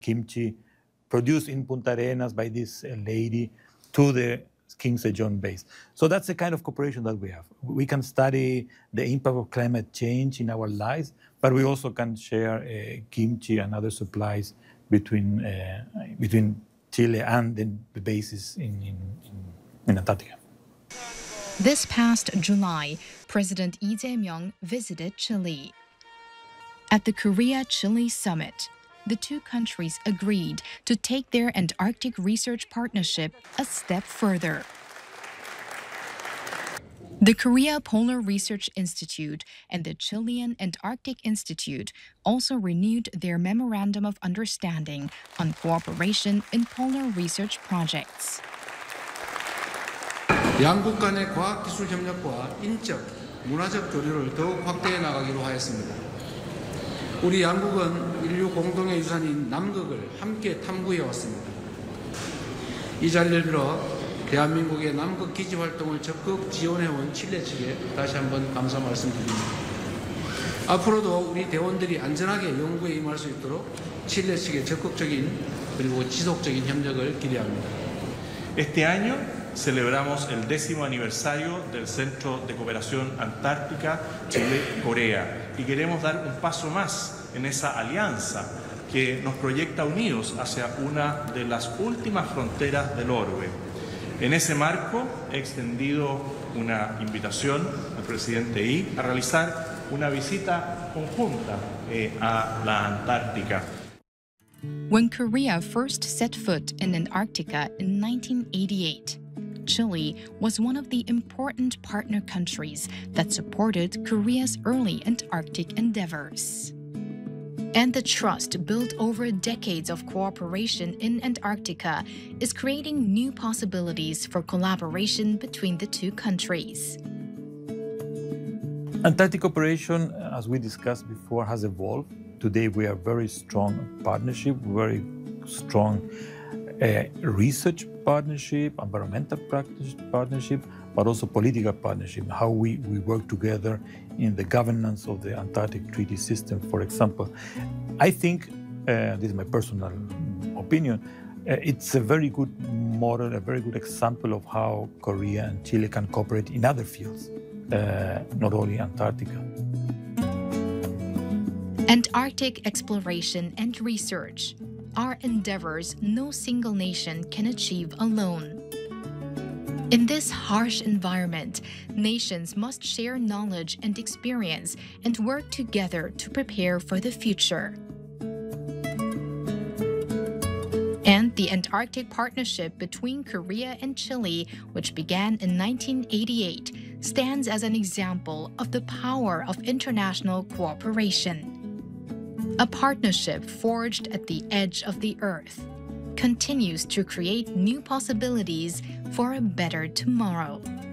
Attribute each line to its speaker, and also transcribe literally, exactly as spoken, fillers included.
Speaker 1: kimchi produced in Punta Arenas by this uh, lady to the King Sejong base. So that's the kind of cooperation that we have. We can study the impact of climate change in our lives, but we also can share uh, kimchi and other supplies between, uh, between Chile and the, the bases in, in, in Antarctica.
Speaker 2: This past July, President Lee Jae-myung visited Chile. At the Korea-Chile summit, the two countries agreed to take their Antarctic research partnership a step further. The Korea Polar Research Institute and the Chilean Antarctic Institute also renewed their Memorandum of Understanding on cooperation in polar research projects.
Speaker 3: 양국 간의 과학기술 협력과 인적, 문화적 교류를 더욱 확대해 나가기로 하였습니다. 우리 양국은 인류 공동의 유산인 남극을 함께 탐구해 왔습니다. 이 자리를 빌어 대한민국의 남극 기지 활동을 적극 지원해온 칠레 측에 다시 한번 감사 말씀드립니다. 앞으로도 우리 대원들이 안전하게 연구에 임할 수 있도록 칠레 측의 적극적인 그리고 지속적인 협력을 기대합니다.
Speaker 4: Este año celebramos el décimo aniversario del Centro de Cooperación Antártica Chile-Corea y queremos dar un paso más en esa alianza que nos proyecta unidos hacia una de las últimas fronteras del orbe. En ese marco he extendido una invitación al presidente Lee a realizar una visita conjunta eh, a la Antártica.
Speaker 2: When Korea first set foot in Antarctica in nineteen eighty-eight, Chile was one of the important partner countries that supported Korea's early Antarctic endeavors. And the trust built over decades of cooperation in Antarctica is creating new possibilities for collaboration between the two countries.
Speaker 1: Antarctic cooperation, as we discussed before, has evolved. Today we have very strong partnership, very strong uh, research partnership, environmental practice partnership, but also political partnership, how we, we work together in the governance of the Antarctic Treaty System, for example. I think, uh, this is my personal opinion, uh, it's a very good model, a very good example of how Korea and Chile can cooperate in other fields, uh, not only Antarctica.
Speaker 2: Antarctic exploration and research are endeavors no single nation can achieve alone. In this harsh environment, nations must share knowledge and experience and work together to prepare for the future. And the Antarctic Partnership between Korea and Chile, which began in nineteen eighty-eight, stands as an example of the power of international cooperation. A partnership forged at the edge of the Earth continues to create new possibilities for a better tomorrow.